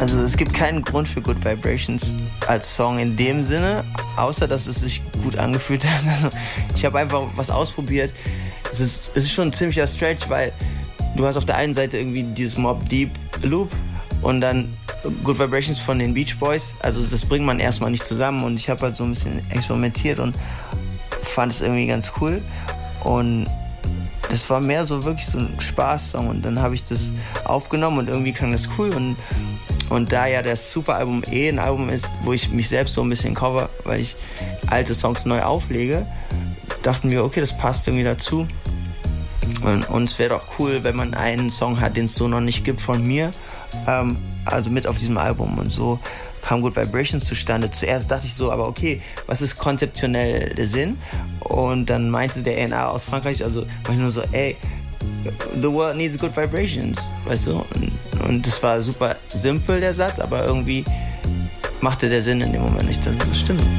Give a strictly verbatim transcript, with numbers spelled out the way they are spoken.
Also es gibt keinen Grund für Good Vibrations als Song in dem Sinne, außer dass es sich gut angefühlt hat. Also ich habe einfach was ausprobiert. Es ist, es ist schon ein ziemlicher Stretch, weil du hast auf der einen Seite irgendwie dieses Mobb Deep Loop und dann Good Vibrations von den Beach Boys. Also das bringt man erstmal nicht zusammen und ich habe halt so ein bisschen experimentiert und fand es irgendwie ganz cool. Und das war mehr so wirklich so ein Spaßsong und dann habe ich das aufgenommen und irgendwie klang das cool und, und da ja das Super-Album eh ein Album ist, wo ich mich selbst so ein bisschen cover, weil ich alte Songs neu auflege, dachten wir, okay, das passt irgendwie dazu und, und es wäre doch cool, wenn man einen Song hat, den es so noch nicht gibt von mir, ähm, also mit auf diesem Album und so kam Good Vibrations zustande. Zuerst dachte ich so, aber okay, was ist konzeptionell der Sinn? Und dann meinte der A und R aus Frankreich, also war ich nur so, ey, the world needs good vibrations, weißt du? Und, und das war super simpel, der Satz, aber irgendwie machte der Sinn in dem Moment nicht. Das stimmt.